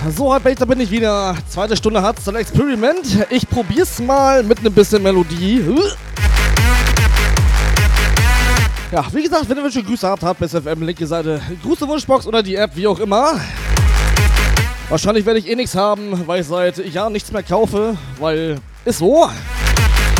So, da bin ich wieder. Zweite Stunde hat's ein Experiment. Ich probier's mal mit ein bisschen Melodie. Ja, wie gesagt, wenn ihr welche Grüße habt, Hardbass FM, linke Seite, Grüße Wunschbox oder die App, wie auch immer. Wahrscheinlich werde ich eh nichts haben, weil ich seit Jahren nichts mehr kaufe, weil ist so.